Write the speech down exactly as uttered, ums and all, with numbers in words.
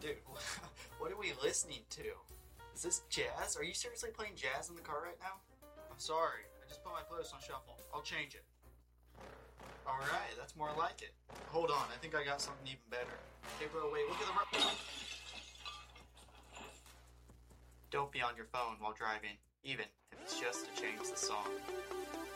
Dude, what are we listening to? Is this jazz? Are you seriously playing jazz in the car right now? I'm sorry. I just put my playlist on shuffle. I'll change it. Alright, that's more like it. Hold on, I think I got something even better. Hey bro, wait, look at the road. Don't be on your phone while driving, even if it's just to change the song.